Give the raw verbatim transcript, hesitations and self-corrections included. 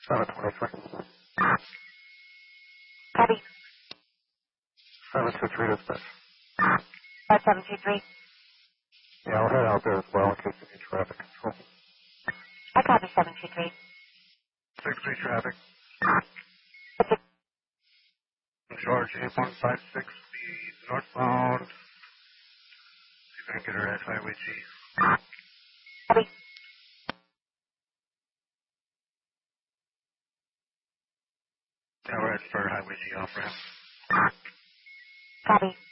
seven twenty-three. Copy. seven two three dispatch. That's seven two three. Yeah, I'll head out there as well in case you need traffic control. I copy seven two three. six three traffic. What's it? George eight one five six, speed northbound. See if I can get her at Highway G. Copy. Yeah, we're at for Highway G off ramp. Copy.